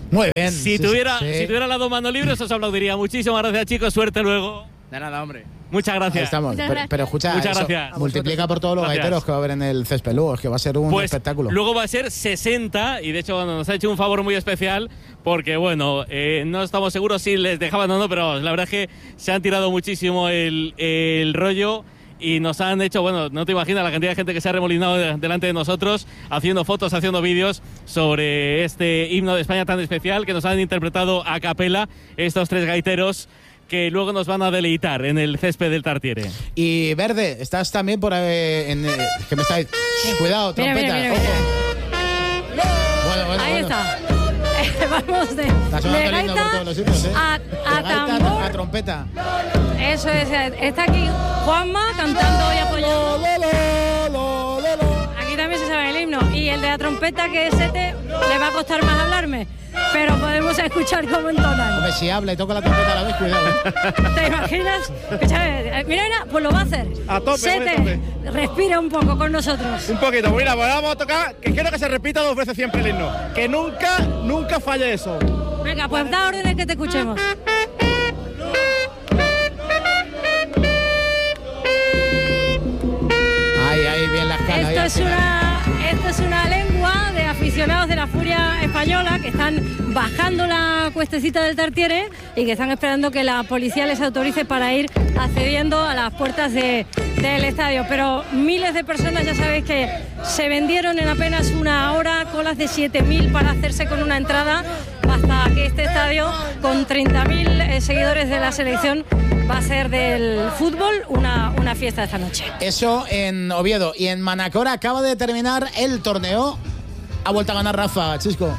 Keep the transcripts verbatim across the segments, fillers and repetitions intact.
Muy bien. Si, sí, tuviera, sí. si tuviera las dos manos libres, os aplaudiría. Muchísimas gracias, chicos. Suerte luego. De nada, hombre. Muchas gracias. Ahí estamos. Muchas Pero, gracias. pero escucha, Muchas eso gracias. multiplica por todos los Gracias. gaiteros que va a haber en el césped luego. Es que va a ser un Pues espectáculo. luego va a ser sesenta y de hecho bueno, nos ha hecho un favor muy especial porque bueno, eh, no estamos seguros si les dejaban o no, pero la verdad es que se han tirado muchísimo el, el rollo y nos han hecho, bueno, no te imaginas la cantidad de gente que se ha remolinado de, delante de nosotros haciendo fotos, haciendo vídeos sobre este himno de España tan especial que nos han interpretado a capela estos tres gaiteros que luego nos van a deleitar en el césped del Tartiere. Y Verde, estás también por ahí en... Eh, que me estáis... Cuidado, Mira, trompeta, mira, mira, ojo. Bueno, bueno, Ahí bueno. está. Vamos de, Está sonando de el himno por gaita todos los sitios, ¿eh? a, De a gaita tambor. a trompeta. Eso es. Está aquí Juanma cantando y apoyando. Aquí también se sabe el himno. Y el de la trompeta, que es este, le va a costar más hablarme. Pero podemos escuchar cómo entonan. Hombre, si habla y toca la trompeta a la vez, cuidado. ¿eh? ¿Te imaginas? Escúchame, mira, mira, pues lo va a hacer. A tope, Sete, a tope. respira un poco con nosotros. Un poquito, mira, pues vamos a tocar, que quiero que se repita dos veces siempre el himno. Que nunca, nunca falle eso. Venga, pues da órdenes que te escuchemos. Ahí, ahí, bien la escala. ahí Esto al es, final. una, esto es una lengua de aficionados de la Furia Española que están bajando la cuestecita del Tartiere y que están esperando que la policía les autorice para ir accediendo a las puertas de, del estadio. Pero miles de personas, ya sabéis que se vendieron en apenas una hora, colas de siete mil para hacerse con una entrada, hasta que este estadio, con treinta mil eh, seguidores de la selección, va a ser del fútbol una, una fiesta esta noche. Eso en Oviedo. Y en Manacor acaba de terminar el torneo. Ha vuelto a ganar Rafa, Chisco.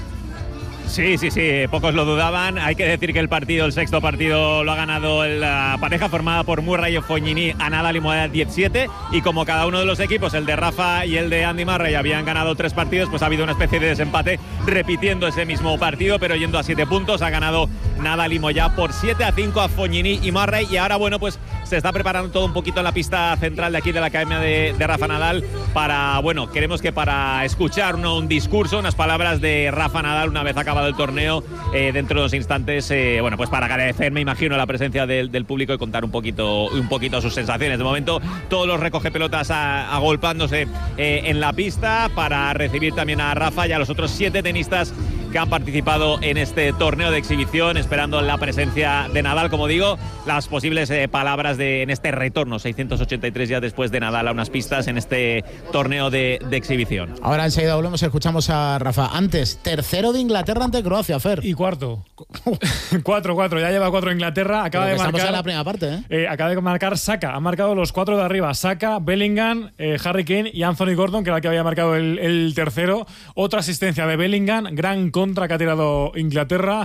Sí, sí, sí, pocos lo dudaban. Hay que decir que el partido, el sexto partido, lo ha ganado la pareja formada por Murray y Fognini a Nadal y Modal diecisiete. Y como cada uno de los equipos, el de Rafa y el de Andy Murray, habían ganado tres partidos, pues ha habido una especie de desempate repitiendo ese mismo partido, pero yendo a siete puntos. Ha ganado Nadal y Moya por siete a cinco a Fognini y Murray. Y ahora, bueno, pues se está preparando todo un poquito en la pista central de aquí de la Academia de, de Rafa Nadal para, bueno, queremos que para escuchar ¿no? un discurso, unas palabras de Rafa Nadal una vez acabado el torneo, eh, dentro de unos instantes, eh, bueno, pues para agradecer, me imagino, la presencia del, del público y contar un poquito, un poquito sus sensaciones. De momento, todos los recogepelotas a, agolpándose eh, en la pista para recibir también a Rafa y a los otros siete tenistas que han participado en este torneo de exhibición, esperando la presencia de Nadal, como digo, las posibles eh, palabras de en este retorno, seiscientos ochenta y tres ya después de Nadal a unas pistas en este torneo de, de exhibición. Ahora enseguida volvemos, escuchamos a Rafa. Antes, tercero de Inglaterra ante Croacia, Fer. Y cuarto. cuatro, cuatro. Ya lleva cuatro Inglaterra. Acaba Pero de que estamos marcar. en la primera parte, ¿eh? Eh, acaba de marcar Saka. Ha marcado los cuatro de arriba. Saka, Bellingham, eh, Harry Kane y Anthony Gordon, que era el que había marcado el, el tercero. Otra asistencia de Bellingham. Gran contra que ha tirado Inglaterra.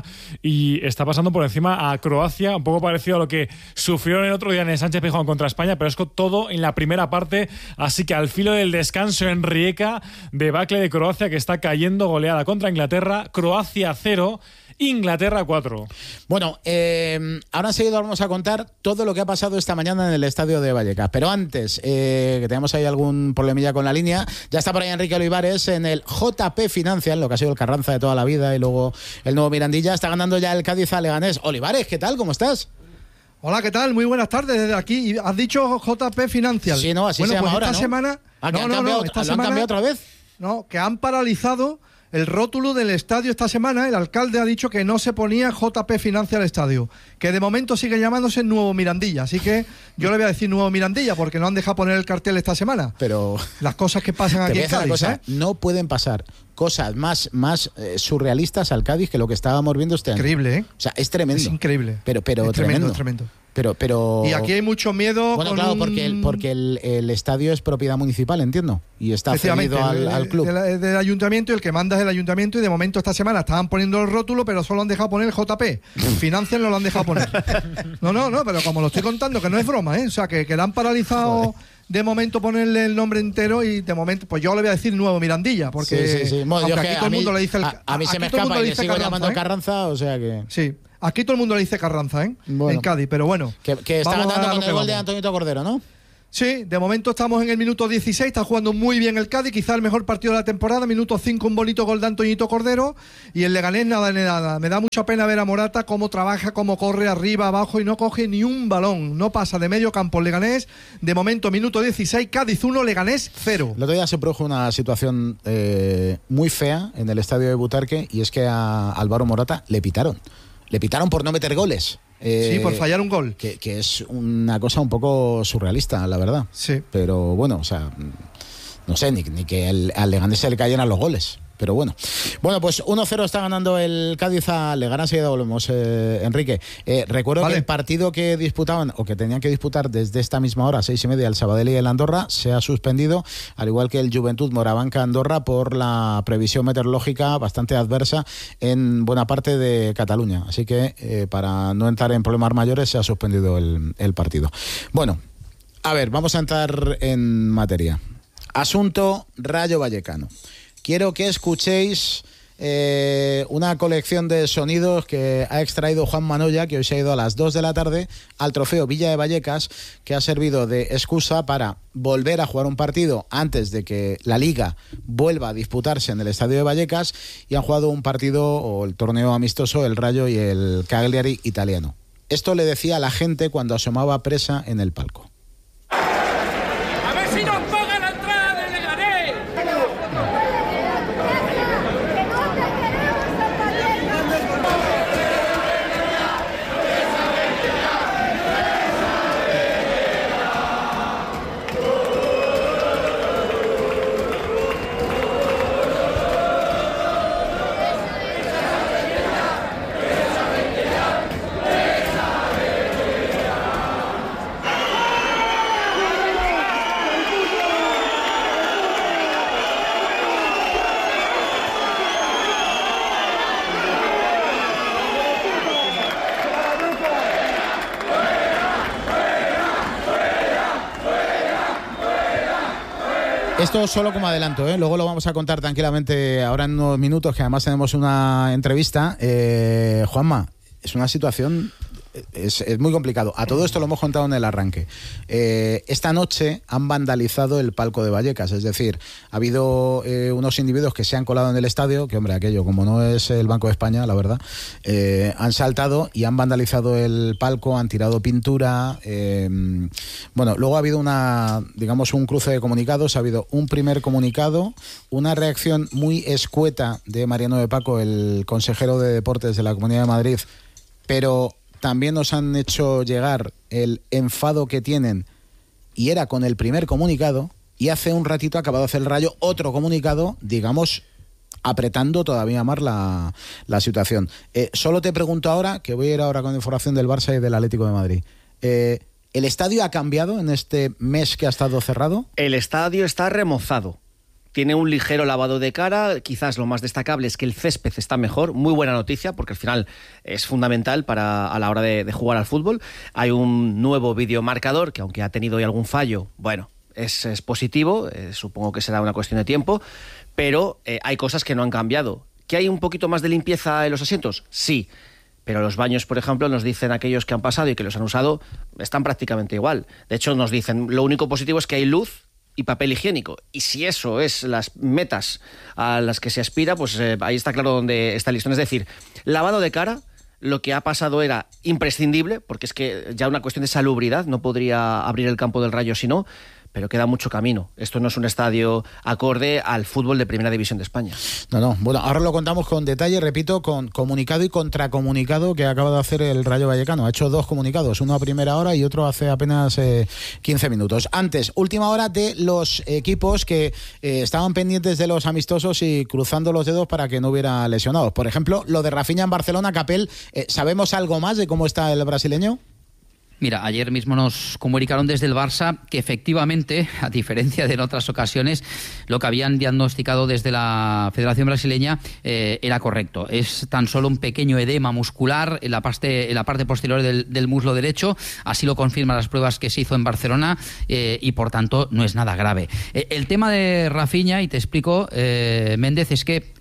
Y está pasando por encima a Croacia. Un poco parecido a lo que sufrieron el otro día en el Sánchez Pizjuán contra España. Pero es todo en la primera parte. Así que al filo del descanso en Rijeka, debacle de Croacia que está cayendo, goleada contra Inglaterra. Croacia cero. Inglaterra cuatro. Bueno, eh, ahora enseguida vamos a contar todo lo que ha pasado esta mañana en el estadio de Vallecas. Pero antes, eh, que tenemos ahí algún problemilla con la línea, ya está por ahí Enrique Olivares en el J P Financial, lo que ha sido el Carranza de toda la vida y luego el nuevo Mirandilla. Está ganando ya el Cádiz a Leganés. Olivares, ¿qué tal? ¿Cómo estás? Hola, ¿qué tal? Muy buenas tardes desde aquí. ¿Has dicho J P Financial? Sí, no, así bueno, se llama pues ahora, esta ¿no? semana... Ah, que no, han no, cambiado, no, esta ¿lo han semana, cambiado otra vez? No, que han paralizado el rótulo del estadio esta semana. El alcalde ha dicho que no se ponía J P Financial Estadio, que de momento sigue llamándose Nuevo Mirandilla. Así que yo le voy a decir Nuevo Mirandilla porque no han dejado poner el cartel esta semana. Pero las cosas que pasan aquí en Cádiz, cosa, ¿eh? no pueden pasar cosas más, más eh, surrealistas al Cádiz que lo que estábamos viendo este año. Increíble, ¿eh? O sea, es tremendo. Es increíble. Pero, pero es tremendo. tremendo, tremendo. Pero, pero... Y aquí hay mucho miedo. Bueno, con claro, un... porque, el, porque el, el estadio es propiedad municipal, entiendo. Y está cedido al, al club. Del, del ayuntamiento, y el que manda es el ayuntamiento. Y de momento esta semana estaban poniendo el rótulo, pero solo han dejado poner el J P. Financian no lo han dejado poner. No, no, no, pero como lo estoy contando, que no es broma, ¿eh? O sea, que, que le han paralizado. Joder. De momento ponerle el nombre entero y de momento, pues yo le voy a decir Nuevo Mirandilla, porque sí, sí, sí. Bueno, aunque yo aquí todo el mundo le dice el, a, a mí se me escapa y le sigo Carranza, llamando ¿eh? Carranza, o sea que... Sí, aquí todo el mundo le dice Carranza, ¿eh? Bueno, en Cádiz, pero bueno. Que, que está ganando con el gol de Antonio Cordero, ¿no? Sí, de momento estamos en el minuto dieciséis, está jugando muy bien el Cádiz, quizá el mejor partido de la temporada, minuto cinco, un bonito gol de Antoñito Cordero, y el Leganés nada de nada. Me da mucha pena ver a Morata cómo trabaja, cómo corre arriba, abajo y no coge ni un balón, no pasa de medio campo el Leganés. De momento, minuto dieciséis, Cádiz uno, Leganés cero. El otro día se produjo una situación eh, muy fea en el estadio de Butarque, y es que a Álvaro Morata le pitaron. Le pitaron por no meter goles. Eh, sí, por fallar un gol. Que, que es una cosa un poco surrealista, la verdad. Sí. Pero bueno, o sea, no sé, ni, ni que el, al Leganés se le cayeran los goles. Pero bueno. Bueno, pues uno cero está ganando el Cádiz a Leganés. Enseguida volvemos, eh, Enrique. Eh, recuerdo vale. que el partido que disputaban, o que tenían que disputar desde esta misma hora, seis y media, el Sabadell y el Andorra, se ha suspendido, al igual que el Juventud Morabanca Andorra, por la previsión meteorológica bastante adversa en buena parte de Cataluña. Así que, eh, para no entrar en problemas mayores, se ha suspendido el, el partido. Bueno, a ver, vamos a entrar en materia. Asunto Rayo Vallecano. Quiero que escuchéis eh, una colección de sonidos que ha extraído Juan Manoya, que hoy se ha ido a las dos de la tarde al trofeo Villa de Vallecas, que ha servido de excusa para volver a jugar un partido antes de que la Liga vuelva a disputarse en el estadio de Vallecas, y han jugado un partido, o el torneo amistoso, el Rayo y el Cagliari italiano. Esto le decía a la gente cuando asomaba presa en el palco. ¡A ver si nos pagan la entrada del Leganés! Esto solo como adelanto, ¿eh? Luego lo vamos a contar tranquilamente ahora en unos minutos, que además tenemos una entrevista. Eh, Juanma, es una situación... Es, es muy complicado. A todo esto lo hemos contado en el arranque. Eh, esta noche han vandalizado el palco de Vallecas, es decir, ha habido eh, unos individuos que se han colado en el estadio, que hombre, aquello como no es el Banco de España, la verdad, eh, han saltado y han vandalizado el palco, han tirado pintura. Eh, bueno, luego ha habido una, digamos, un cruce de comunicados. Ha habido un primer comunicado, una reacción muy escueta de Mariano de Paco, el consejero de Deportes de la Comunidad de Madrid, pero también nos han hecho llegar el enfado que tienen, y era con el primer comunicado, y hace un ratito ha acabado de hacer el Rayo otro comunicado, digamos, apretando todavía más la, la situación. Eh, solo te pregunto ahora, que voy a ir ahora con información del Barça y del Atlético de Madrid. Eh, ¿El estadio ha cambiado en este mes que ha estado cerrado? El estadio está remozado. Tiene un ligero lavado de cara. Quizás lo más destacable es que el césped está mejor. Muy buena noticia, porque al final es fundamental para a la hora de, de jugar al fútbol. Hay un nuevo videomarcador que, aunque ha tenido hoy algún fallo, bueno, es, es positivo. Eh, supongo que será una cuestión de tiempo. Pero eh, hay cosas que no han cambiado. ¿Que hay un poquito más de limpieza en los asientos? Sí. Pero los baños, por ejemplo, nos dicen aquellos que han pasado y que los han usado, están prácticamente igual. De hecho, nos dicen, lo único positivo es que hay luz y papel higiénico. Y si eso es las metas a las que se aspira, pues eh, ahí está claro dónde está el listón. Es decir, lavado de cara, lo que ha pasado era imprescindible, porque es que ya una cuestión de salubridad, no podría abrir el campo del Rayo si no, pero queda mucho camino. Esto no es un estadio acorde al fútbol de Primera División de España. No, no. Bueno, ahora lo contamos con detalle, repito, con comunicado y contracomunicado que acaba de hacer el Rayo Vallecano. Ha hecho dos comunicados, uno a primera hora y otro hace apenas eh, quince minutos. Antes, última hora de los equipos que eh, estaban pendientes de los amistosos y cruzando los dedos para que no hubiera lesionados. Por ejemplo, lo de Rafinha en Barcelona, Capel, eh, ¿sabemos algo más de cómo está el brasileño? Mira, ayer mismo nos comunicaron desde el Barça que efectivamente, a diferencia de en otras ocasiones, lo que habían diagnosticado desde la Federación Brasileña eh, era correcto. Es tan solo un pequeño edema muscular en la parte, en la parte posterior del, del muslo derecho, así lo confirman las pruebas que se hizo en Barcelona eh, y por tanto no es nada grave. Eh, el tema de Rafinha, y te explico, eh, Méndez, es que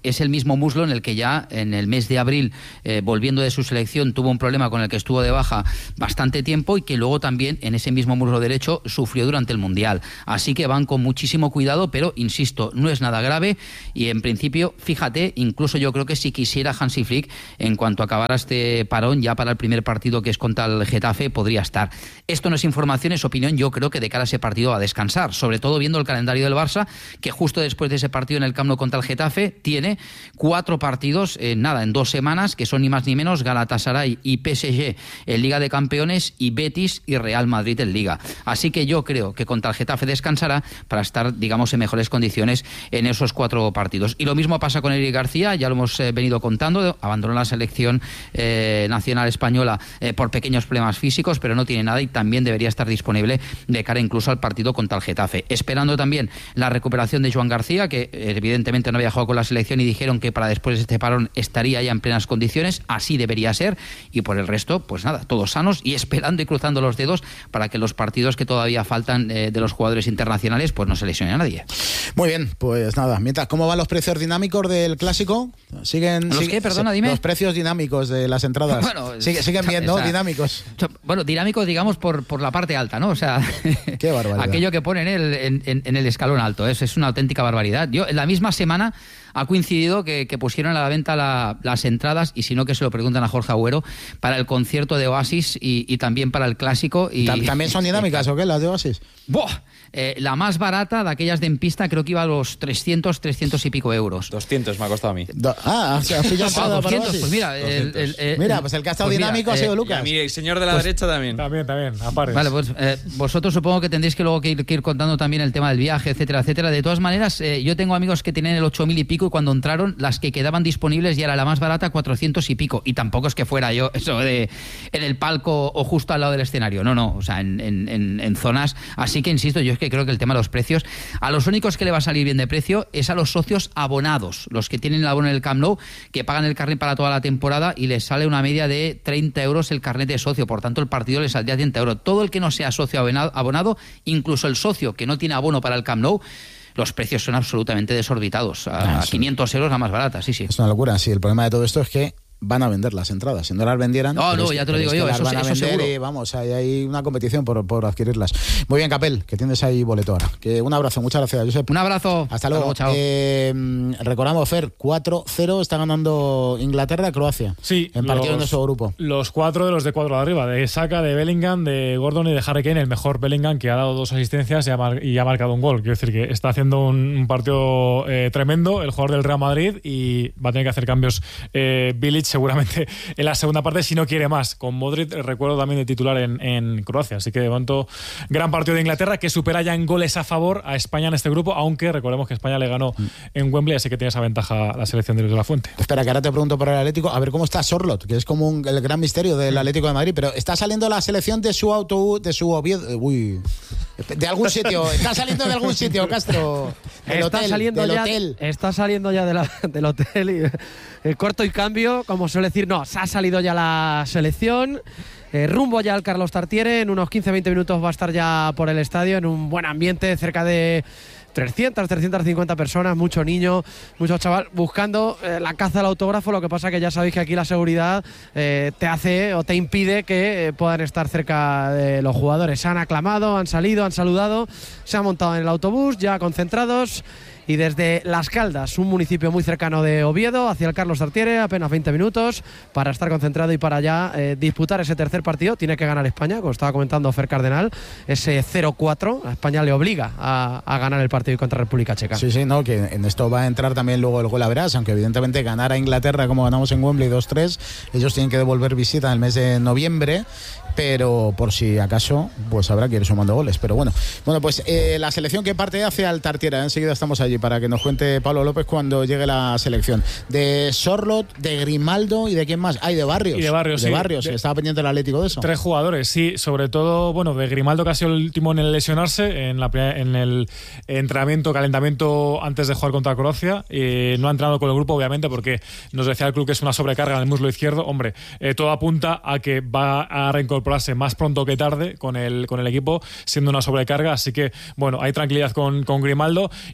es el mismo muslo en el que ya en el mes de abril, eh, volviendo de su selección, tuvo un problema con el que estuvo de baja bastante tiempo y que luego también en ese mismo muslo derecho sufrió durante el Mundial. Así que van con muchísimo cuidado, pero insisto, no es nada grave y en principio, fíjate, incluso yo creo que si quisiera Hansi Flick, en cuanto acabara este parón, ya para el primer partido que es contra el Getafe, podría estar. Esto no es información, es opinión. Yo creo que de cara a ese partido va a descansar, sobre todo viendo el calendario del Barça, que justo después de ese partido en el Camp Nou contra el Getafe tiene cuatro partidos, eh, nada, en dos semanas, que son ni más ni menos Galatasaray y P S G en Liga de Campeones y Betis y Real Madrid en Liga. Así que yo creo que contra el Getafe descansará para estar, digamos, en mejores condiciones en esos cuatro partidos. Y lo mismo pasa con Eric García, ya lo hemos eh, venido contando, abandonó la selección eh, nacional española eh, por pequeños problemas físicos, pero no tiene nada y también debería estar disponible de cara incluso al partido contra el Getafe. Esperando también la recuperación de Joan García, que evidentemente no había jugado con la selección y dijeron que para después de este parón estaría ya en plenas condiciones, así debería ser, y por el resto, pues nada, todos sanos y esperando y cruzando los dedos para que los partidos que todavía faltan eh, de los jugadores internacionales pues no se lesione a nadie. Muy bien, pues nada, mientras, ¿cómo van los precios dinámicos del Clásico? ¿Siguen, ¿Los sigue, qué? Perdona, dime. Los precios dinámicos de las entradas. Bueno, Sigue, siguen bien, ¿no? Esa, dinámicos. Bueno, dinámicos, digamos, por, por la parte alta, ¿no? O sea, qué barbaridad. Aquello que ponen en, en, en el escalón alto, es, es una auténtica barbaridad. Yo, en la misma semana ha coincidido que, que pusieron a la venta la, las entradas, y si no que se lo preguntan a Jorge Agüero, para el concierto de Oasis y, y también para el Clásico. Y, ¿También son dinámicas o qué, las de Oasis? ¡Buah! Eh, la más barata de aquellas de en pista creo que iba a los trescientos, trescientos y pico euros. doscientos me ha costado a mí. Do- ah, o sea, has pillado entrada para doscientos, pues mira, el, el, el, mira, pues el que ha estado pues dinámico mira, ha sido eh, Lucas. Y a mí, el señor de la Pues, derecha también. También, también, a pares. Vale, pues eh, vosotros supongo que tendréis que luego que ir, que ir contando también el tema del viaje, etcétera, etcétera. De todas maneras, eh, yo tengo amigos que tienen el ocho mil y pico y cuando entraron, las que quedaban disponibles ya era la más barata, cuatrocientos y pico. Y tampoco es que fuera yo eso de en el palco o justo al lado del escenario. No, no, o sea, en, en, en, en zonas. Así que insisto, yo es que creo que el tema de los precios, a los únicos que le va a salir bien de precio es a los socios abonados, los que tienen el abono en el Camp Nou, que pagan el carnet para toda la temporada y les sale una media de treinta euros el carnet de socio. Por tanto, el partido les saldría treinta euros. Todo el que no sea socio abonado, incluso el socio que no tiene abono para el Camp Nou, los precios son absolutamente desorbitados. A, a quinientos euros la más barata, sí, sí. Es una locura, sí. El problema de todo esto es que van a vender las entradas. Si no las vendieran... No, no, es, ya te lo digo yo, las eso, van a eso vender seguro. y vamos, hay, hay una competición por, por adquirirlas. Muy bien, Capel, que tienes ahí boleto ahora. Que un abrazo, muchas gracias, Josep. Un abrazo. Hasta luego. Hasta luego, chao. Eh, recordamos, Fer, cuatro cero está ganando Inglaterra a Croacia. Sí. En partido los, en nuestro grupo. Los cuatro de los de cuatro de arriba, de Saka, de Bellingham, de Gordon y de Harry Kane, el mejor Bellingham, que ha dado dos asistencias y ha, mar- y ha marcado un gol. Quiero decir que está haciendo un, un partido eh, tremendo, el jugador del Real Madrid, y va a tener que hacer cambios eh, Bilic seguramente en la segunda parte si no quiere más. Con Modric, recuerdo también de titular en, en Croacia. Así que de momento, gran partido de Inglaterra, que supera ya en goles a favor a España en este grupo, aunque recordemos que España le ganó en Wembley, así que tiene esa ventaja la selección de Luis de la Fuente. Espera, que ahora te pregunto por el Atlético, a ver cómo está Sorloth, que es como un, el gran misterio del Atlético de Madrid, pero está saliendo la selección de su autobús, de su Oviedo, uy, de algún sitio, está saliendo de algún sitio, Castro, del está hotel, saliendo del ya, hotel. Está saliendo ya de la, del hotel y el corto y cambio, como suele decir, no, se ha salido ya la selección. Eh, rumbo ya al Carlos Tartiere, en unos quince a veinte minutos va a estar ya por el estadio en un buen ambiente, cerca de trescientas, trescientas cincuenta personas, mucho niño, mucho chaval, buscando eh, la caza al autógrafo. Lo que pasa que ya sabéis que aquí la seguridad eh, te hace o te impide que eh, puedan estar cerca de los jugadores. Se han aclamado, han salido, han saludado, se han montado en el autobús, ya concentrados. Y desde Las Caldas, un municipio muy cercano de Oviedo, hacia el Carlos Tartiere, apenas veinte minutos para estar concentrado y para ya eh, disputar ese tercer partido. Tiene que ganar España, como estaba comentando Fer Cardenal, ese cero cuatro. A España le obliga a, a ganar el partido contra República Checa. Sí, sí, no, que en esto va a entrar también luego el gol a verás, aunque evidentemente ganar a Inglaterra como ganamos en Wembley dos tres, ellos tienen que devolver visita en el mes de noviembre, pero por si acaso pues habrá que ir sumando goles. Pero bueno, bueno pues eh, la selección que parte hacia el Tartiere, enseguida estamos allí para que nos cuente Pablo López cuando llegue la selección. De Sorloth, de Grimaldo y de quién más. Ay, de Barrios. Y de Barrios, de sí. Barrios, De- que estaba pendiente el Atlético de eso. Tres jugadores, sí, sobre todo, bueno, de Grimaldo, que ha sido el último en el lesionarse en, la, pri- en el entrenamiento, calentamiento antes de jugar contra Croacia. Eh, no ha entrenado con el grupo, obviamente, porque nos decía el club que es una sobrecarga en el muslo izquierdo. Hombre, eh, todo apunta a que va a reincorporarse más pronto que tarde con el, con el equipo, siendo una sobrecarga. Así que, bueno, hay tranquilidad con, con Grimaldo. Y luego con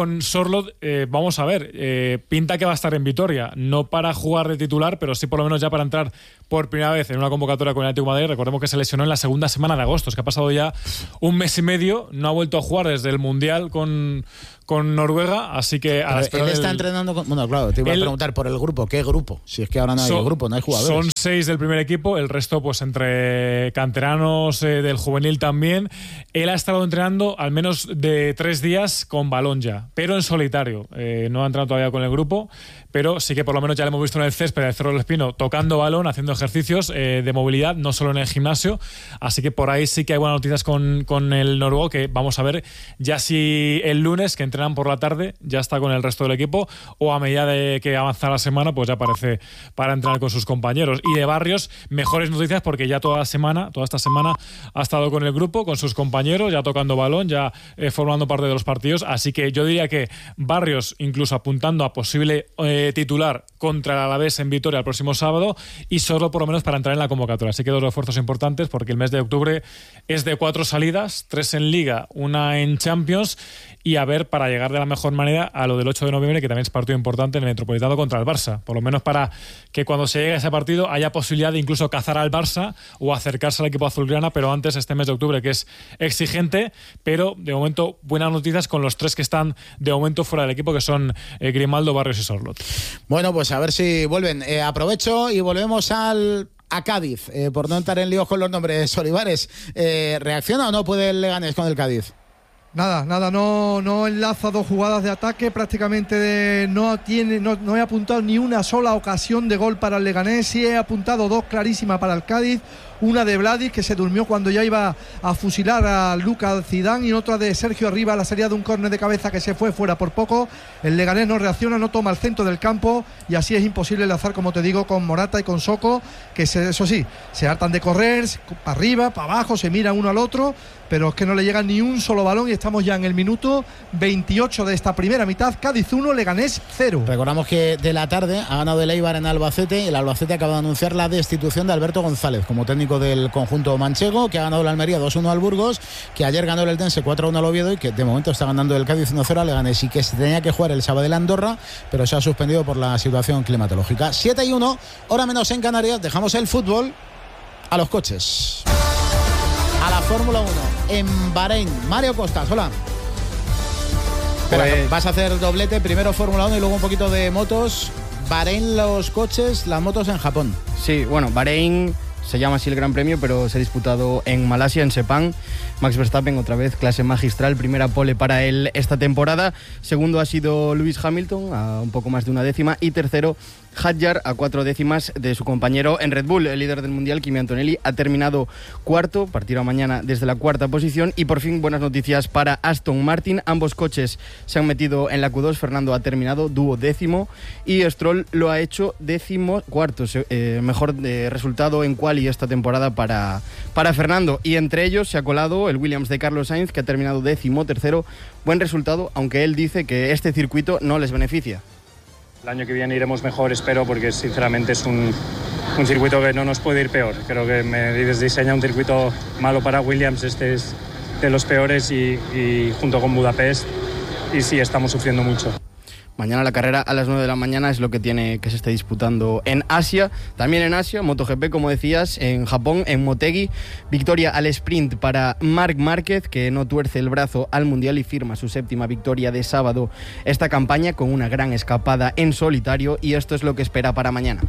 con Sorloth, eh, vamos a ver, eh, pinta que va a estar en Vitoria, no para jugar de titular, pero sí por lo menos ya para entrar por primera vez en una convocatoria con el Atlético de Madrid. Recordemos que se lesionó en la segunda semana de agosto, es que ha pasado ya un mes y medio, no ha vuelto a jugar desde el Mundial con, con Noruega, así que... A él está del, entrenando con... Bueno, claro, te iba él, a preguntar por el grupo, ¿qué grupo? Si es que ahora no hay son, grupo, no hay jugadores. Son seis del primer equipo, el resto pues entre canteranos eh, del juvenil también. Él ha estado entrenando al menos de tres días con balón ya, pero en solitario. Eh, no ha entrenado todavía con el grupo, pero sí que por lo menos ya lo hemos visto en el césped del Cerro del Espino tocando balón, haciendo ejercicios eh, de movilidad, no solo en el gimnasio. Así que por ahí sí que hay buenas noticias con, con el noruego, que vamos a ver ya si el lunes, que entrenan por la tarde, ya está con el resto del equipo, o a medida de que avanza la semana, pues ya aparece para entrenar con sus compañeros. Y de Barrios, mejores noticias, porque ya toda la semana, toda esta semana ha estado con el grupo, con sus compañeros, ya tocando balón, ya eh, formando parte de los partidos. Así que yo diría que Barrios, incluso apuntando a posible eh, titular contra el Alavés en Vitoria el próximo sábado, y solo por lo menos para entrar en la convocatoria. Así que dos refuerzos importantes, porque el mes de octubre es de cuatro salidas, tres en Liga, una en Champions, y a ver para llegar de la mejor manera a lo del ocho de noviembre, que también es partido importante en el Metropolitano contra el Barça, por lo menos para que cuando se llegue a ese partido haya posibilidad de incluso cazar al Barça o acercarse al equipo azulgrana, pero antes este mes de octubre, que es exigente, pero de momento buenas noticias con los tres que están de momento fuera del equipo, que son eh, Grimaldo, Barrios y Sorloth. Bueno, pues a ver si vuelven. Eh, aprovecho y volvemos al a Cádiz, eh, por no entrar en líos con los nombres. Olivares, eh, ¿reacciona o no puede el Leganés con el Cádiz? Nada, nada, no, no enlaza dos jugadas de ataque, prácticamente de, no tiene, no, no he apuntado ni una sola ocasión de gol para el Leganés, sí he apuntado dos clarísimas para el Cádiz, una de Vladic, que se durmió cuando ya iba a fusilar a Lucas Zidane, y otra de Sergio Arriba, la salida de un córner de cabeza que se fue fuera por poco. El Leganés no reacciona, no toma el centro del campo, y así es imposible enlazar, como te digo, con Morata y con Soko, que se, eso sí, se hartan de correr para arriba, para abajo, se miran uno al otro, pero es que no le llega ni un solo balón, y estamos ya en el minuto veintiocho de esta primera mitad. Cádiz uno, Leganés cero. Recordamos que de la tarde ha ganado el Eibar en Albacete, y el Albacete acaba de anunciar la destitución de Alberto González como técnico del conjunto manchego, que ha ganado el Almería dos uno al Burgos, que ayer ganó el Eldense cuatro uno al Oviedo, y que de momento está ganando el Cádiz uno cero al Leganés, y que se tenía que jugar el Sabadell Andorra, pero se ha suspendido por la situación climatológica. siete y uno, hora menos en Canarias. Dejamos el fútbol a los coches, a la Fórmula uno en Bahrein. Mario Costas, hola. Espera, pues... vas a hacer doblete, primero Fórmula uno y luego un poquito de motos. Bahrein los coches, las motos en Japón. Sí, bueno, Bahrein se llama así el Gran Premio, pero se ha disputado en Malasia, en Sepang. Max Verstappen, otra vez, clase magistral, primera pole para él esta temporada. Segundo ha sido Lewis Hamilton, a un poco más de una décima. Y tercero, Hadjar, a cuatro décimas de su compañero en Red Bull. El líder del Mundial, Kimi Antonelli, ha terminado cuarto, partirá mañana desde la cuarta posición. Y por fin, buenas noticias para Aston Martin. Ambos coches se han metido en la Q dos. Fernando ha terminado duodécimo y Stroll lo ha hecho décimo cuarto. Eh, mejor eh, resultado en quali esta temporada para, para Fernando. Y entre ellos se ha colado el Williams de Carlos Sainz, que ha terminado décimo tercero. Buen resultado, aunque él dice que este circuito no les beneficia. El año que viene iremos mejor, espero, porque sinceramente es un, un circuito que no nos puede ir peor. Creo que Mercedes diseña un circuito malo para Williams, este es de los peores, y, y junto con Budapest, y sí, estamos sufriendo mucho. Mañana la carrera a las nueve de la mañana es lo que tiene que se esté disputando en Asia. También en Asia, MotoGP, como decías, en Japón, en Motegi. Victoria al sprint para Marc Márquez, que no tuerce el brazo al Mundial y firma su séptima victoria de sábado esta campaña con una gran escapada en solitario, y esto es lo que espera para mañana.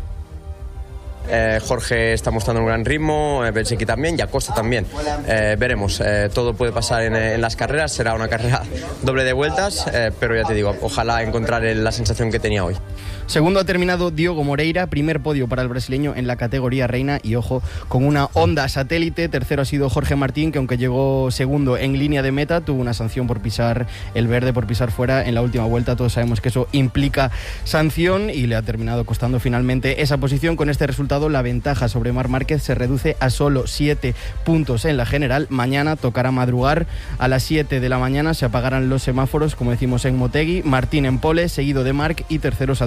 Eh, Jorge está mostrando un gran ritmo, eh, Belchiki también y Acosta también. Eh, veremos, eh, todo puede pasar en, en las carreras, será una carrera doble de vueltas, eh, pero ya te digo, ojalá encontrar el, la sensación que tenía hoy. Segundo ha terminado Diogo Moreira, primer podio para el brasileño en la categoría reina y ojo, con una Honda satélite. Tercero ha sido Jorge Martín, que aunque llegó segundo en línea de meta, tuvo una sanción por pisar el verde, por pisar fuera en la última vuelta. Todos sabemos que eso implica sanción y le ha terminado costando finalmente esa posición. Con este resultado, la ventaja sobre Marc Márquez se reduce a solo siete puntos en la general. Mañana tocará madrugar a las siete de la mañana, se apagarán los semáforos, como decimos en Motegi. Martín en pole, seguido de Marc, y tercero saldrá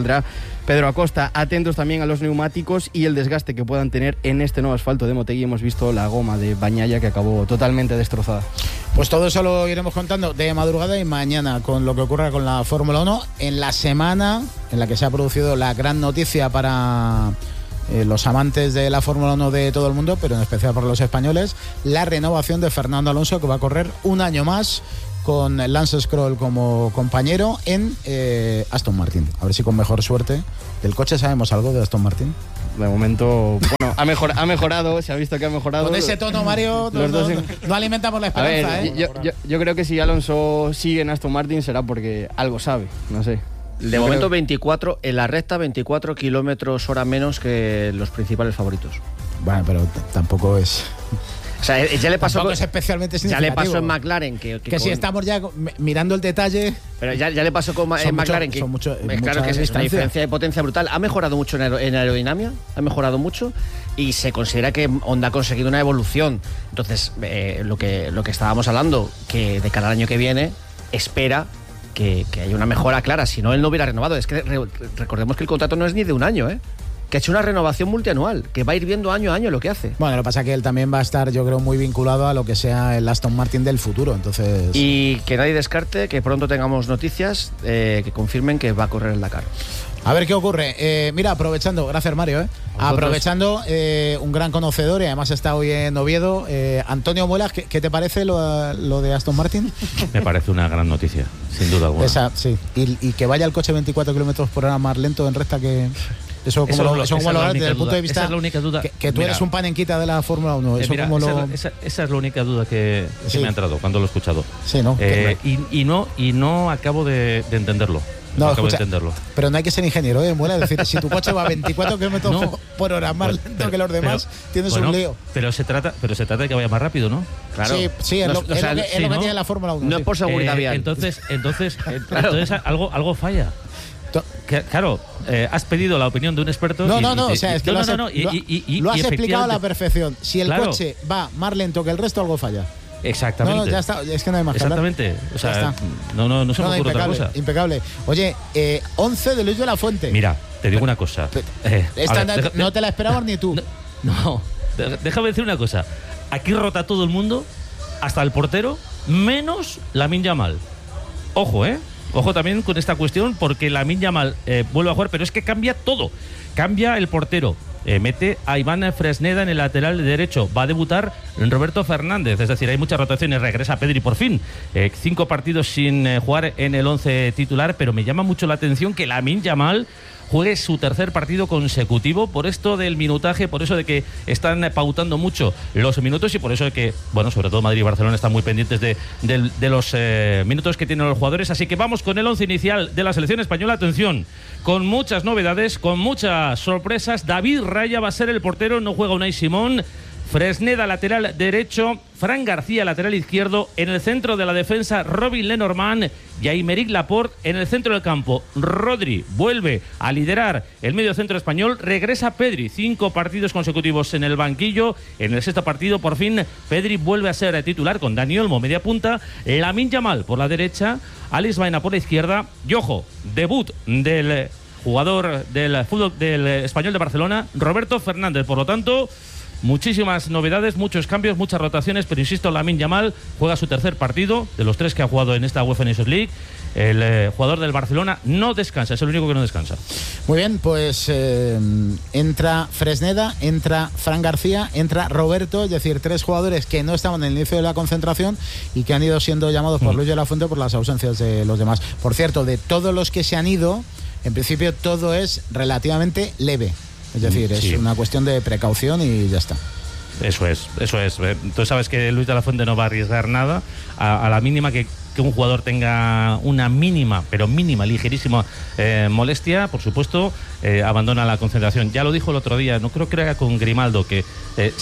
saldrá Pedro Acosta. Atentos también a los neumáticos y el desgaste que puedan tener en este nuevo asfalto de Motegi. Hemos visto la goma de Bañaya que acabó totalmente destrozada. Pues todo eso lo iremos contando de madrugada y mañana con lo que ocurra con la Fórmula uno en la semana en la que se ha producido la gran noticia para eh, los amantes de la Fórmula uno de todo el mundo, pero en especial para los españoles, la renovación de Fernando Alonso, que va a correr un año más con Lance Stroll como compañero en eh, Aston Martin. A ver si con mejor suerte. ¿Del coche sabemos algo de Aston Martin? De momento, bueno, ha, mejor, ha mejorado, se ha visto que ha mejorado. Con ese tono, Mario, no, no, en... no alimentamos la esperanza. A ver, ¿eh? yo, yo, yo creo que si Alonso sigue en Aston Martin será porque algo sabe, no sé. De yo momento creo... veinticuatro, en la recta veinticuatro kilómetros hora menos que los principales favoritos. Bueno, pero t- tampoco es... O sea, ya le pasó, con, es especialmente ya le pasó en McLaren que, que, que con, si estamos ya mirando el detalle, pero ya, ya le pasó con en McLaren mucho, que son mucho, es claro que es esta diferencia de potencia brutal. Ha mejorado mucho en, aer, en aerodinámica, ha mejorado mucho y se considera que Honda ha conseguido una evolución. Entonces, eh, lo que lo que estábamos hablando, que de cara al año que viene espera que, que haya una mejora clara. Si no, él no hubiera renovado. Es que re, recordemos que el contrato no es ni de un año, ¿eh? Que ha hecho una renovación multianual, que va a ir viendo año a año lo que hace. Bueno, lo que pasa es que él también va a estar, yo creo, muy vinculado a lo que sea el Aston Martin del futuro, entonces... Y que nadie descarte que pronto tengamos noticias eh, que confirmen que va a correr el Dakar. A ver qué ocurre. Eh, mira, aprovechando, gracias Mario, ¿eh? aprovechando, eh, un gran conocedor y además está hoy en Oviedo, eh, Antonio Muelas, ¿qué, ¿qué te parece lo, lo de Aston Martin? Me parece una gran noticia, sin duda alguna. Esa, sí, y, y que vaya el coche veinticuatro kilómetros por hora más lento en recta que... Eso como lo, eso como lo desde el punto de vista esa es la única duda. Que, que tú mira, eres un panenquita de la Fórmula uno. Eso eh, mira, como esa, lo... esa, esa es la única duda que, que sí. me ha entrado cuando lo he escuchado. Sí, ¿no? Eh, y, y no y no acabo de, de entenderlo. No, no acabo escucha, de entenderlo. Pero no hay que ser ingeniero, ¿eh? Muela, es decir, si tu coche va a veinticuatro kilómetros no, por hora más pues, lento pero, que los demás, pero, tienes bueno, un lío. Pero se trata, pero se trata de que vaya más rápido, ¿no? Claro. Sí, sí, es, no, lo, o es sea, lo que, sí, es lo que ¿no? tiene la Fórmula uno. No sí. es por seguridad eh, vial. Entonces, entonces, claro. entonces algo, algo falla. Que, claro, eh, has pedido la opinión de un experto. No, y, no, no, y, o sea, es que no, lo has, no, no, y, lo, y, y, lo has y explicado a la perfección. Si el claro. coche va más lento que el resto, algo falla. Exactamente. No, no, ya está, es que no hay más que hablar. Exactamente. O sea, no, no, no se me no, ocurre impecable, otra cosa. Impecable. Oye, eh, once de Luis de la Fuente. Mira, te digo una cosa. Eh, Esta ver, no, deja, no te la esperabas ni tú. No, no, déjame decir una cosa. Aquí rota todo el mundo, hasta el portero, menos Lamine Yamal. Ojo, ¿eh? Ojo también con esta cuestión, porque Lamine Yamal eh, vuelve a jugar, pero es que cambia todo. Cambia el portero. Eh, mete a Iván Fresneda en el lateral derecho. Va a debutar Roberto Fernández. Es decir, hay muchas rotaciones. Regresa Pedri por fin. Eh, cinco partidos sin eh, jugar en el once titular, pero me llama mucho la atención que Lamine Yamal juegue su tercer partido consecutivo por esto del minutaje, por eso de que están pautando mucho los minutos y por eso de que, bueno, sobre todo Madrid y Barcelona están muy pendientes de, de, de los eh, minutos que tienen los jugadores. Así que vamos con el once inicial de la selección española. Atención, con muchas novedades, con muchas sorpresas. David Raya va a ser el portero, no juega Unai Simón. Fresneda, lateral derecho. Fran García, lateral izquierdo. En el centro de la defensa, Robin Lenormand y Aymeric Laporte en el centro del campo. Rodri vuelve a liderar el medio centro español. Regresa Pedri, cinco partidos consecutivos en el banquillo. En el sexto partido, por fin, Pedri vuelve a ser titular con Dani Olmo, media punta. Lamine Yamal por la derecha. Alex Baena por la izquierda. Y ojo, debut del jugador del fútbol del Español de Barcelona, Roberto Fernández. Por lo tanto, muchísimas novedades, muchos cambios, muchas rotaciones, pero insisto, Lamine Yamal juega su tercer partido de los tres que ha jugado en esta UEFA Nations League. El eh, jugador del Barcelona no descansa, es el único que no descansa. Muy bien, pues eh, entra Fresneda, entra Fran García, entra Roberto, es decir, tres jugadores que no estaban en el inicio de la concentración y que han ido siendo llamados por mm. Luis de la Fuente por las ausencias de los demás. Por cierto, de todos los que se han ido, en principio todo es relativamente leve. Es decir, sí. es una cuestión de precaución y ya está. Eso es, eso es. Tú sabes que Luis de la Fuente no va a arriesgar nada. A, a la mínima que, que un jugador tenga una mínima, pero mínima, ligerísima eh, molestia, por supuesto, eh, abandona la concentración. Ya lo dijo el otro día, no creo que era con Grimaldo, que eh,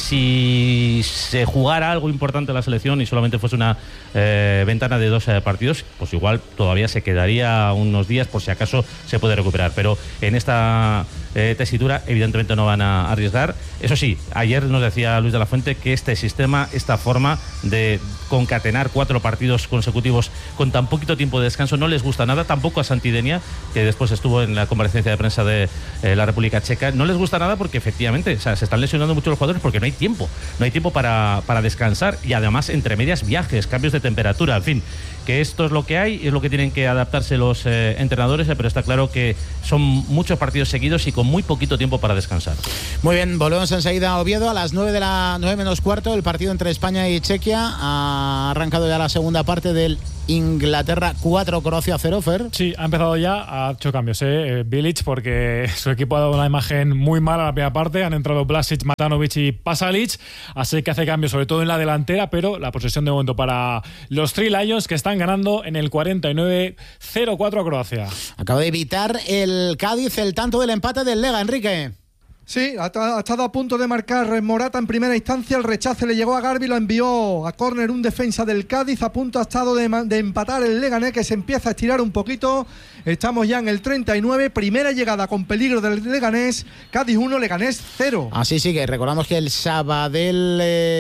si se jugara algo importante en la selección y solamente fuese una eh, ventana de dos eh, partidos, pues igual todavía se quedaría unos días por si acaso se puede recuperar. Pero en esta eh, tesitura, evidentemente no van a arriesgar. Eso sí, ayer nos decía Luis de la Fuente que este sistema, esta forma de concatenar cuatro partidos consecutivos con tan poquito tiempo de descanso no les gusta nada, tampoco a Santidenia, que después estuvo en la comparecencia de prensa de eh, la República Checa, no les gusta nada porque efectivamente, o sea, se están lesionando mucho los jugadores porque no hay tiempo, no hay tiempo para, para descansar, y además entre medias viajes, cambios de temperatura, en fin, que esto es lo que hay, es lo que tienen que adaptarse los eh, entrenadores, eh, pero está claro que son muchos partidos seguidos y con muy poquito tiempo para descansar. Muy bien, volvemos enseguida a Oviedo a las nueve de la nueve menos cuarto, el partido entre España y Chequia. Ha arrancado ya la segunda parte del Inglaterra cuatro, Croacia cero, Fer. Sí, ha empezado ya, ha hecho cambios, ¿eh? Bilic, porque su equipo ha dado una imagen muy mala en la primera parte. Han entrado Vlasic, Matanovic y Pasalic, así que hace cambios sobre todo en la delantera, pero la posesión de momento para los Three Lions, que están ganando en el cuarenta y nueve cero cuatro a Croacia. Acaba de evitar el Cádiz el tanto del empate del Lega, Enrique. Sí, ha, ha estado a punto de marcar Morata en primera instancia, el rechace le llegó a Garbi, lo envió a córner un defensa del Cádiz, a punto ha estado de, de empatar el Leganés, que se empieza a estirar un poquito. Estamos ya en el treinta y nueve, primera llegada con peligro del Leganés, Cádiz uno, Leganés cero. Así sigue, recordamos que el Sabadell,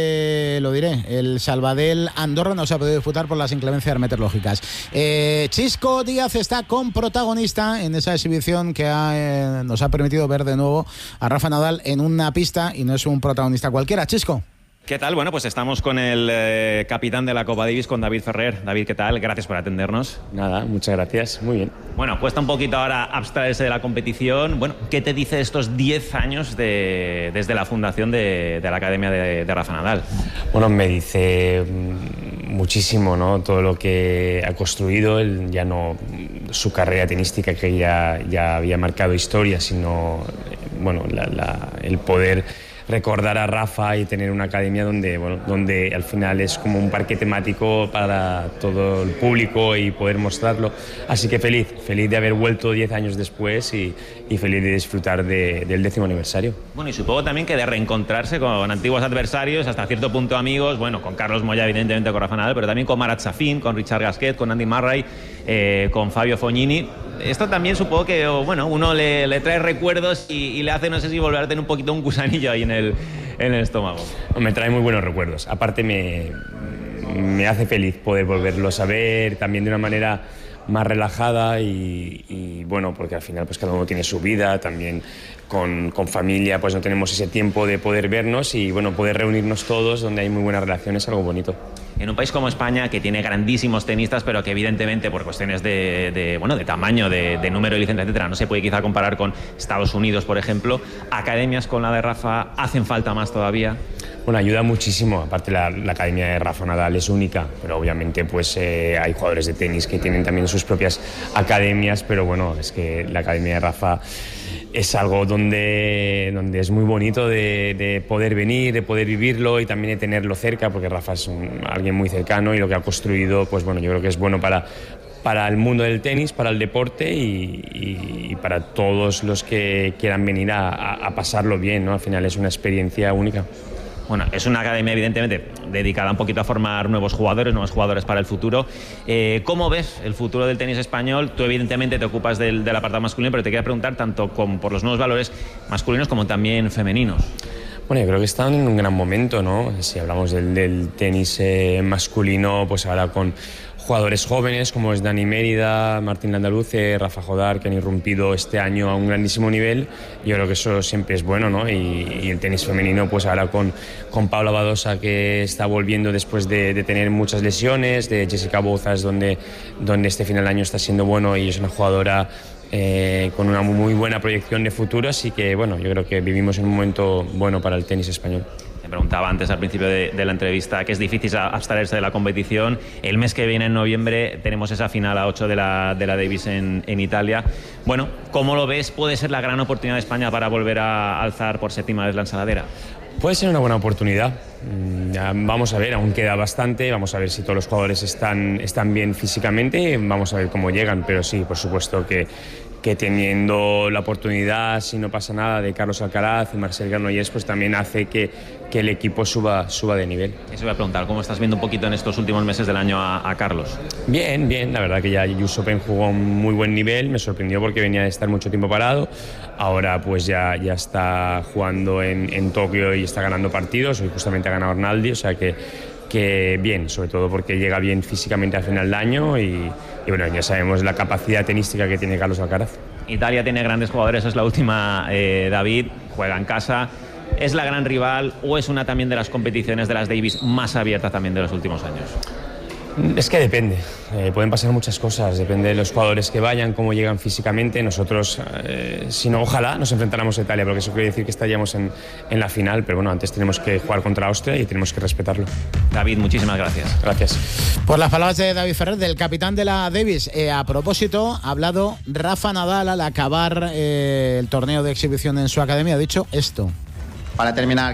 eh, lo diré, el Sabadell Andorra no se ha podido disputar por las inclemencias meteorológicas. Eh, Chisco Díaz está con protagonista en esa exhibición que ha, eh, nos ha permitido ver de nuevo a Rafa Nadal en una pista, y no es un protagonista cualquiera. Chisco. ¿Qué tal? Bueno, pues estamos con el eh, capitán de la Copa Davis, con David Ferrer. David, ¿qué tal? Gracias por atendernos. Nada, muchas gracias. Muy bien. Bueno, cuesta un poquito ahora abstraerse de la competición. Bueno, ¿qué te dice estos diez años de, desde la fundación de, de la Academia de, de Rafa Nadal? Bueno, me dice muchísimo, ¿no? Todo lo que ha construido, él, ya no su carrera tenística, que ya, ya había marcado historia, sino bueno, la, la, el poder recordar a Rafa y tener una academia donde, bueno, donde al final es como un parque temático para todo el público y poder mostrarlo. Así que feliz, feliz de haber vuelto diez años después y, y feliz de disfrutar de, del décimo aniversario. Bueno, y supongo también que de reencontrarse con antiguos adversarios, hasta cierto punto amigos, bueno, con Carlos Moya, evidentemente, con Rafa Nadal, pero también con Marat Safin, con Richard Gasquet, con Andy Murray, eh, con Fabio Fognini. Esto también supongo que, bueno, uno le, le trae recuerdos y, y le hace, no sé si volver a tener un poquito un gusanillo ahí en el, en el estómago. Me trae muy buenos recuerdos. Aparte me, me hace feliz poder volverlos a ver también de una manera más relajada y, y bueno, porque al final pues cada uno tiene su vida, también con, con familia pues no tenemos ese tiempo de poder vernos y bueno, poder reunirnos todos donde hay muy buenas relaciones, algo bonito. En un país como España, que tiene grandísimos tenistas, pero que evidentemente por cuestiones de, de, bueno, de tamaño, de, de número de licencias, etcétera, no se puede quizá comparar con Estados Unidos, por ejemplo, academias con la de Rafa hacen falta más todavía. Bueno, ayuda muchísimo. Aparte la, la academia de Rafa Nadal es única, pero obviamente pues eh, hay jugadores de tenis que tienen también sus propias academias, pero bueno, es que la academia de Rafa es algo donde, donde es muy bonito de, de poder venir, de poder vivirlo y también de tenerlo cerca, porque Rafa es un, alguien muy cercano y lo que ha construido, pues bueno, yo creo que es bueno para, para el mundo del tenis, para el deporte y, y, y para todos los que quieran venir a, a, a pasarlo bien, ¿no? Al final es una experiencia única. Bueno, es una academia evidentemente dedicada un poquito a formar nuevos jugadores, nuevos jugadores para el futuro. Eh, ¿Cómo ves el futuro del tenis español? Tú evidentemente te ocupas del, del apartado masculino, pero te quería preguntar tanto con, por los nuevos valores masculinos como también femeninos. Bueno, yo creo que están en un gran momento, ¿no? Si hablamos del, del tenis eh, masculino, pues ahora con jugadores jóvenes como es Dani Mérida, Martín Landaluce, Rafa Jodar, que han irrumpido este año a un grandísimo nivel. Yo creo que eso siempre es bueno, ¿no? Y, y el tenis femenino, pues ahora con, con Paula Badosa, que está volviendo después de, de tener muchas lesiones, de Jessica Bouzas, donde, donde este final de año está siendo bueno y es una jugadora eh, con una muy buena proyección de futuro. Así que, bueno, yo creo que vivimos en un momento bueno para el tenis español. Preguntaba antes al principio de, de la entrevista que es difícil abstraerse de la competición. El mes que viene, en noviembre, tenemos esa final a ocho de la, de la Davis en, en Italia. Bueno, ¿cómo lo ves? ¿Puede ser la gran oportunidad de España para volver a alzar por séptima vez la ensaladera? Puede ser una buena oportunidad. Vamos a ver, aún queda bastante. Vamos a ver si todos los jugadores están, están bien físicamente. Vamos a ver cómo llegan, pero sí, por supuesto que que teniendo la oportunidad, si no pasa nada, de Carlos Alcaraz y Marcel Granollers, pues también hace que, que el equipo suba, suba de nivel. Eso voy a preguntar, ¿cómo estás viendo un poquito en estos últimos meses del año a, a Carlos? Bien, bien, la verdad que ya U S Open jugó a un muy buen nivel, me sorprendió porque venía de estar mucho tiempo parado, ahora pues ya, ya está jugando en, en Tokio y está ganando partidos, hoy justamente ha ganado Arnaldi, o sea que, que bien, sobre todo porque llega bien físicamente al final del año y, y bueno, ya sabemos la capacidad tenística que tiene Carlos Alcaraz. Italia tiene grandes jugadores, es la última, eh, David, juega en casa, ¿es la gran rival o es una también de las competiciones de las Davis más abierta también de los últimos años? Es que depende, eh, pueden pasar muchas cosas, depende de los jugadores que vayan, cómo llegan físicamente. Nosotros, eh, si no, ojalá nos enfrentáramos a Italia, porque eso quiere decir que estaríamos en, en la final, pero bueno, antes tenemos que jugar contra Austria y tenemos que respetarlo. David, muchísimas gracias. Gracias. Por las palabras de David Ferrer, del capitán de la Davis. Eh, a propósito, ha hablado Rafa Nadal al acabar eh, el torneo de exhibición en su academia, ha dicho esto. Para terminar,